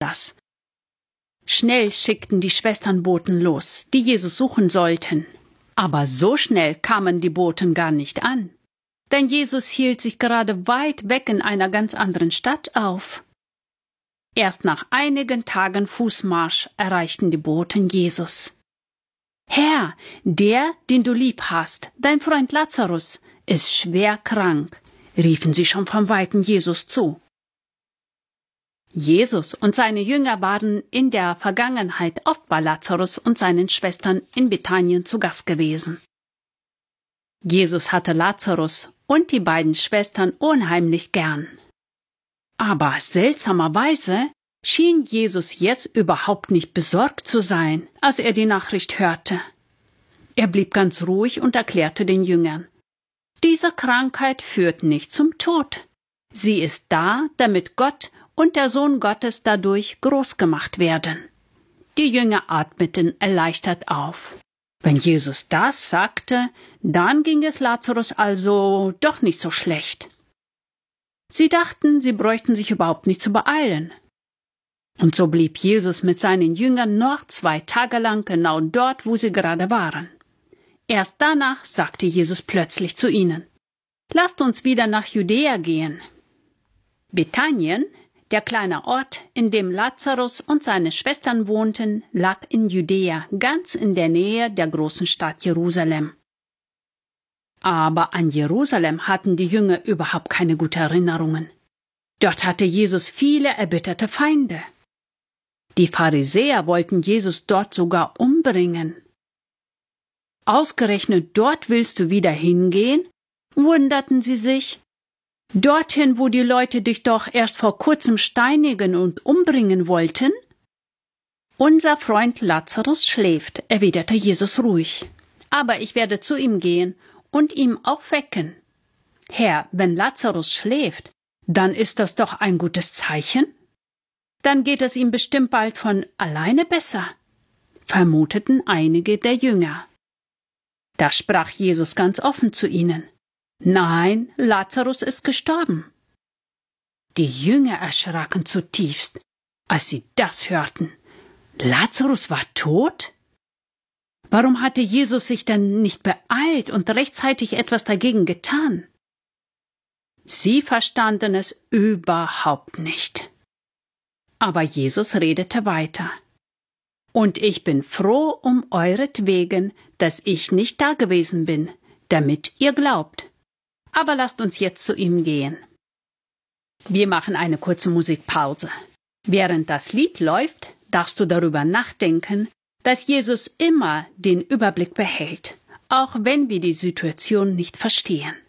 das. Schnell schickten die Schwestern Boten los, die Jesus suchen sollten. Aber so schnell kamen die Boten gar nicht an. Denn Jesus hielt sich gerade weit weg in einer ganz anderen Stadt auf. Erst nach einigen Tagen Fußmarsch erreichten die Boten Jesus. »Herr, der, den du lieb hast, dein Freund Lazarus, ist schwer krank«, riefen sie schon vom Weiten Jesus zu. Jesus und seine Jünger waren in der Vergangenheit oft bei Lazarus und seinen Schwestern in Bethanien zu Gast gewesen. Jesus hatte Lazarus und die beiden Schwestern unheimlich gern. Aber seltsamerweise schien Jesus jetzt überhaupt nicht besorgt zu sein, als er die Nachricht hörte. Er blieb ganz ruhig und erklärte den Jüngern: Diese Krankheit führt nicht zum Tod. Sie ist da, damit Gott und der Sohn Gottes dadurch groß gemacht werden. Die Jünger atmeten erleichtert auf. Wenn Jesus das sagte, dann ging es Lazarus also doch nicht so schlecht. Sie dachten, sie bräuchten sich überhaupt nicht zu beeilen. Und so blieb Jesus mit seinen Jüngern noch 2 Tage lang genau dort, wo sie gerade waren. Erst danach sagte Jesus plötzlich zu ihnen: Lasst uns wieder nach Judäa gehen. Bethanien, der kleine Ort, in dem Lazarus und seine Schwestern wohnten, lag in Judäa, ganz in der Nähe der großen Stadt Jerusalem. Aber an Jerusalem hatten die Jünger überhaupt keine guten Erinnerungen. Dort hatte Jesus viele erbitterte Feinde. Die Pharisäer wollten Jesus dort sogar umbringen. Ausgerechnet dort willst du wieder hingehen? Wunderten sie sich. Dorthin, wo die Leute dich doch erst vor kurzem steinigen und umbringen wollten? Unser Freund Lazarus schläft, erwiderte Jesus ruhig. Aber ich werde zu ihm gehen und ihm auch wecken. Herr, wenn Lazarus schläft, dann ist das doch ein gutes Zeichen. Dann geht es ihm bestimmt bald von alleine besser, vermuteten einige der Jünger. Da sprach Jesus ganz offen zu ihnen: Nein, Lazarus ist gestorben. Die Jünger erschraken zutiefst, als sie das hörten. Lazarus war tot? Warum hatte Jesus sich denn nicht beeilt und rechtzeitig etwas dagegen getan? Sie verstanden es überhaupt nicht. Aber Jesus redete weiter. Und ich bin froh um euretwegen, dass ich nicht da gewesen bin, damit ihr glaubt. Aber lasst uns jetzt zu ihm gehen. Wir machen eine kurze Musikpause. Während das Lied läuft, darfst du darüber nachdenken, dass Jesus immer den Überblick behält, auch wenn wir die Situation nicht verstehen.